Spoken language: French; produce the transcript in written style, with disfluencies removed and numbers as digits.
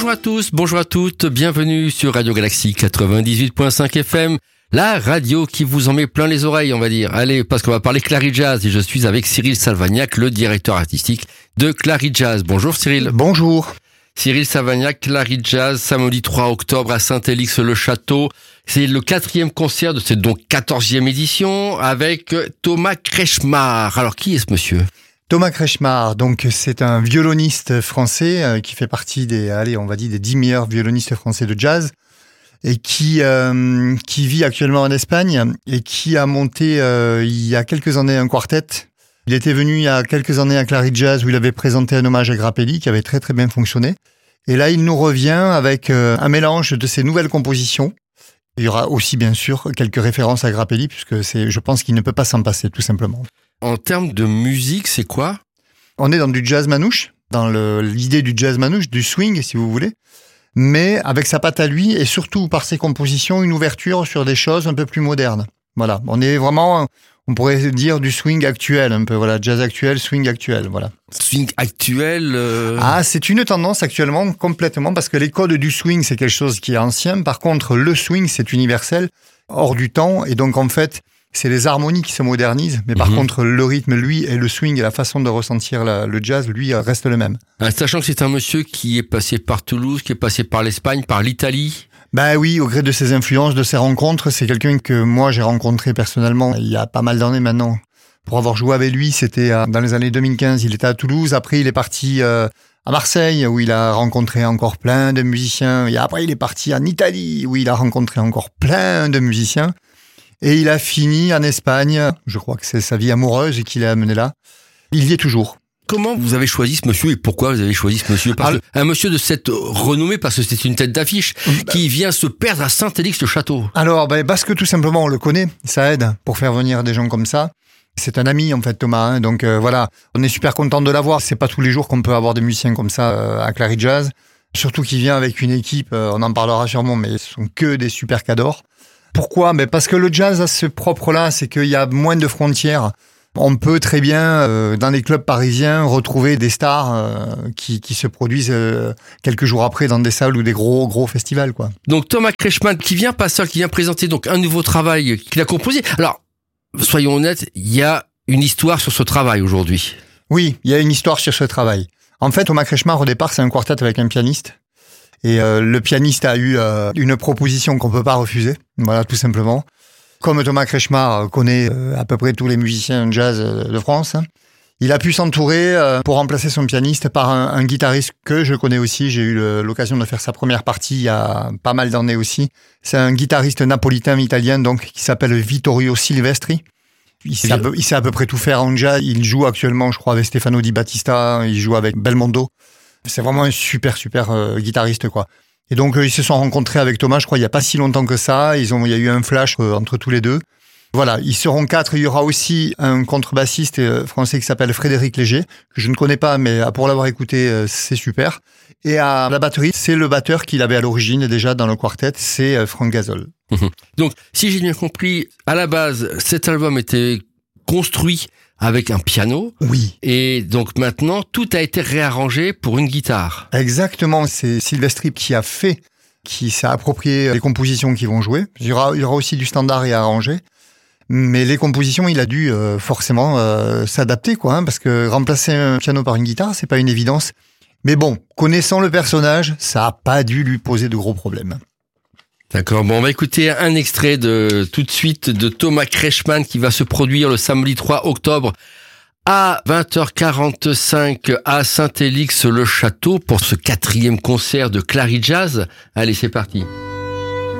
Bonjour à tous, bonjour à toutes, bienvenue sur Radio Galaxie 98.5 FM, la radio qui vous en met plein les oreilles, on va dire. Allez, parce qu'on va parler Clary Jazz et je suis avec Cyril Salvagnac, le directeur artistique de Clary Jazz. Bonjour Cyril. Bonjour. Cyril Salvagnac, Clary Jazz, samedi 3 octobre à Saint-Élix-le-Château. C'est le 4e concert de cette donc 14e édition avec Thomas Kretschmar. Alors qui est ce monsieur ? Thomas Kretschmar, donc c'est un violoniste français qui fait partie des 10 meilleurs violonistes français de jazz et qui vit actuellement en Espagne et qui a monté il y a quelques années un quartet. Il était venu il y a quelques années à Clary Jazz où il avait présenté un hommage à Grappelli qui avait très très bien fonctionné. Et là, il nous revient avec un mélange de ses nouvelles compositions. Il y aura aussi bien sûr quelques références à Grappelli puisque je pense qu'il ne peut pas s'en passer tout simplement. En termes de musique, c'est quoi ? On est dans du jazz manouche, dans l'idée du jazz manouche, du swing si vous voulez, mais avec sa patte à lui et surtout par ses compositions, une ouverture sur des choses un peu plus modernes. Voilà, on est vraiment, on pourrait dire du swing actuel un peu, voilà, jazz actuel, swing actuel, voilà. Swing actuel Ah, c'est une tendance actuellement complètement parce que les codes du swing, c'est quelque chose qui est ancien. Par contre, le swing, c'est universel, hors du temps et donc en fait, c'est les harmonies qui se modernisent, mais par contre, le rythme, lui, et le swing et la façon de ressentir le jazz, lui, reste le même. Sachant que c'est un monsieur qui est passé par Toulouse, qui est passé par l'Espagne, par l'Italie. Ben oui, au gré de ses influences, de ses rencontres, c'est quelqu'un que moi j'ai rencontré personnellement il y a pas mal d'années maintenant. Pour avoir joué avec lui, c'était dans les années 2015, il était à Toulouse, après il est parti à Marseille, où il a rencontré encore plein de musiciens, et après il est parti en Italie, où il a rencontré encore plein de musiciens. Et il a fini en Espagne, je crois que c'est sa vie amoureuse qui l'a amené là. Il y est toujours. Comment vous avez choisi ce monsieur et pourquoi vous avez choisi ce monsieur ? Parce un monsieur de cette renommée, parce que c'est une tête d'affiche, qui vient se perdre à Saint-Élix-le-Château. Alors, parce que tout simplement on le connaît, ça aide pour faire venir des gens comme ça. C'est un ami en fait Thomas, donc voilà, on est super content de l'avoir. C'est pas tous les jours qu'on peut avoir des musiciens comme ça à Clary Jazz. Surtout qu'il vient avec une équipe, on en parlera sûrement, mais ce sont que des super cadors. Pourquoi ? Parce que le jazz a ce propre-là, c'est qu'il y a moins de frontières. On peut très bien, dans les clubs parisiens, retrouver des stars qui se produisent quelques jours après dans des salles ou des gros festivals, quoi. Donc Thomas Kretschmar qui vient présenter donc un nouveau travail qu'il a composé. Alors, soyons honnêtes, il y a une histoire sur ce travail aujourd'hui. Oui, il y a une histoire sur ce travail. En fait, Thomas Kretschmar, au départ, c'est un quartet avec un pianiste. Et le pianiste a eu une proposition qu'on peut pas refuser, voilà, tout simplement. Comme Thomas Kretschmar connaît à peu près tous les musiciens jazz de France, il a pu s'entourer pour remplacer son pianiste par un guitariste que je connais aussi. J'ai eu l'occasion de faire sa première partie il y a pas mal d'années aussi. C'est un guitariste napolitain-italien donc qui s'appelle Vittorio Silvestri. Il sait à peu près tout faire en jazz. Il joue actuellement, je crois, avec Stefano Di Battista. Il joue avec Belmondo. C'est vraiment un super guitariste, quoi. Et donc, ils se sont rencontrés avec Thomas, je crois, il y a pas si longtemps que ça. Il y a eu un flash entre tous les deux. Voilà, ils seront 4. Il y aura aussi un contrebassiste français qui s'appelle Frédéric Léger, que je ne connais pas, mais pour l'avoir écouté, c'est super. Et à la batterie, c'est le batteur qu'il avait à l'origine déjà dans le quartet, c'est Franck Gazol. Donc, si j'ai bien compris, à la base, cet album était construit avec un piano. Oui. Et donc maintenant, tout a été réarrangé pour une guitare. Exactement. C'est Silvestri qui s'est approprié les compositions qu'ils vont jouer. Il y aura aussi du standard et à arranger. Mais les compositions, il a dû forcément s'adapter, quoi, parce que remplacer un piano par une guitare, c'est pas une évidence. Mais bon, connaissant le personnage, ça a pas dû lui poser de gros problèmes. D'accord, bon, on va écouter un extrait tout de suite de Thomas Kretschmar qui va se produire le samedi 3 octobre à 20h45 à Saint-Élix-le-Château pour ce 4e concert de Clary Jazz. Allez, c'est parti.